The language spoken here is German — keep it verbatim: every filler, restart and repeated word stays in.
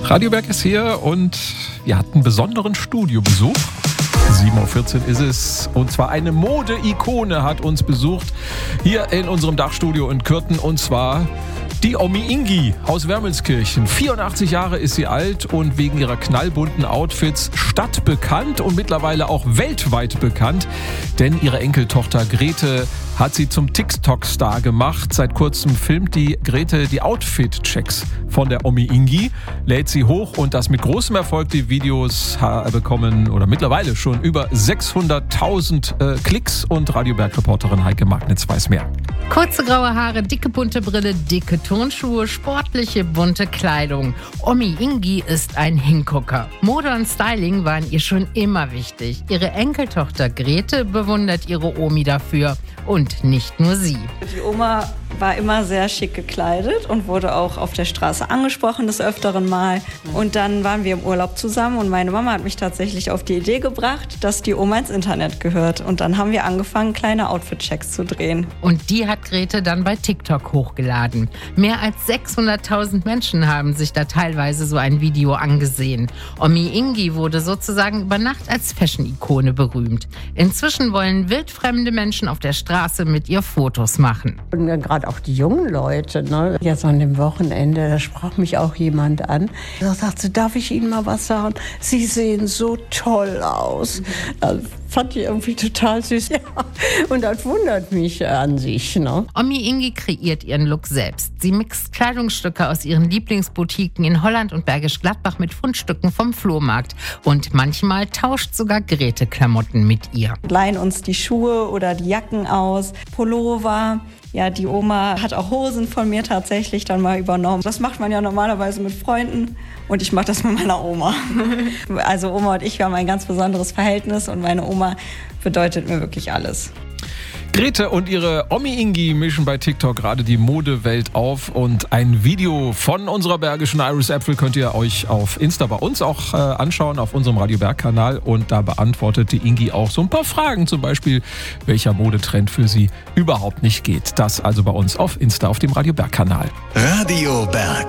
Radio Berg ist hier und wir hatten besonderen Studiobesuch. sieben Uhr vierzehn ist es. Und zwar eine Mode-Ikone hat uns besucht hier in unserem Dachstudio in Kürten. Und zwar die Omi Ingi aus Wermelskirchen. vierundachtzig Jahre ist sie alt und wegen ihrer knallbunten Outfits stadtbekannt und mittlerweile auch weltweit bekannt. Denn ihre Enkeltochter Grete hat sie zum TikTok-Star gemacht. Seit kurzem filmt die Grete die Outfit-Checks von der Omi Ingi, lädt sie hoch und das mit großem Erfolg. Die Videos bekommen oder mittlerweile schon über sechshunderttausend äh, Klicks und Radio Berg-Reporterin Heike Magnitz weiß mehr. Kurze graue Haare, dicke bunte Brille, dicke Turnschuhe, sportliche bunte Kleidung. Omi Ingi ist ein Hingucker. Mode und Styling waren ihr schon immer wichtig. Ihre Enkeltochter Grete bewundert ihre Omi dafür. Und nicht nur sie. Die Oma war immer sehr schick gekleidet und wurde auch auf der Straße angesprochen des Öfteren mal. Und dann waren wir im Urlaub zusammen und meine Mama hat mich tatsächlich auf die Idee gebracht, dass die Oma ins Internet gehört. Und dann haben wir angefangen, kleine Outfit-Checks zu drehen. Und die hat Grete dann bei TikTok hochgeladen. Mehr als sechshunderttausend Menschen haben sich da teilweise so ein Video angesehen. Omi Ingi wurde sozusagen über Nacht als Fashion-Ikone berühmt. Inzwischen wollen wildfremde Menschen auf der Straße mit ihr Fotos machen. Und gerade auch die jungen Leute, ne? Jetzt an dem Wochenende, da sprach mich auch jemand an. Da sagte, darf ich Ihnen mal was sagen? Sie sehen so toll aus. Das fand ich irgendwie total süß. Ja. Und das wundert mich an sich. Ne? Omi Ingi kreiert ihren Look selbst. Sie mixt Kleidungsstücke aus ihren Lieblingsboutiquen in Holland und Bergisch Gladbach mit Fundstücken vom Flohmarkt. Und manchmal tauscht sogar Grete Klamotten mit ihr. Leihen uns die Schuhe oder die Jacken aus, Pullover. Ja, die Oma hat auch Hosen von mir tatsächlich dann mal übernommen. Das macht man ja normalerweise mit Freunden und ich mache das mit meiner Oma. Also Oma und ich, wir haben ein ganz besonderes Verhältnis und meine Oma bedeutet mir wirklich alles. Grete und ihre Omi Ingi mischen bei TikTok gerade die Modewelt auf und ein Video von unserer bergischen Iris Apfel könnt ihr euch auf Insta bei uns auch äh, anschauen, auf unserem Radio Berg-Kanal und da beantwortet die Ingi auch so ein paar Fragen, zum Beispiel welcher Modetrend für sie überhaupt nicht geht. Das also bei uns auf Insta auf dem Radio Berg-Kanal. Radio Berg.